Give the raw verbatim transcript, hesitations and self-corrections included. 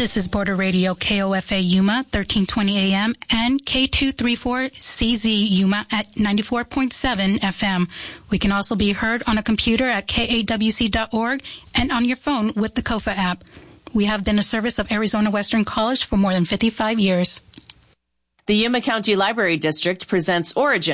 This is Border Radio K O F A Yuma, thirteen twenty A M, and K two thirty-four C Z Yuma at ninety-four point seven F M. We can also be heard on a computer at K A W C dot org and on your phone with the Kofa app. We have been a service of Arizona Western College for more than fifty-five years. The Yuma County Library District presents Origin.